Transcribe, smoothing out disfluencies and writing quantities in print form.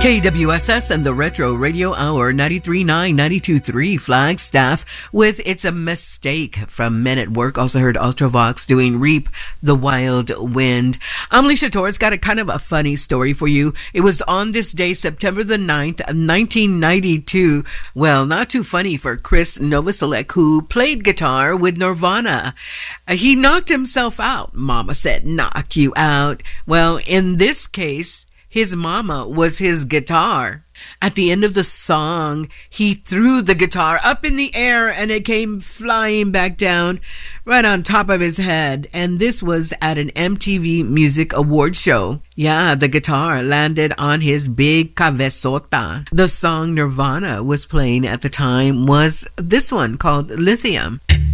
KWSS and the Retro Radio Hour 93.9, 92.3 Flagstaff with It's a Mistake from Men at Work. Also heard Ultravox doing Reap the Wild Wind. I'm Alicia Torres. Got a kind of a funny story for you. It was on this day, September the 9th, 1992. Well, not too funny for Chris Novoselic, who played guitar with Nirvana. He knocked himself out. Mama said, knock you out. Well, in this case, his mama was his guitar. At the end of the song, he threw the guitar up in the air and it came flying back down right on top of his head. And this was at an MTV Music Awards show. Yeah, the guitar landed on his big cabezota. The song Nirvana was playing at the time was this one called Lithium.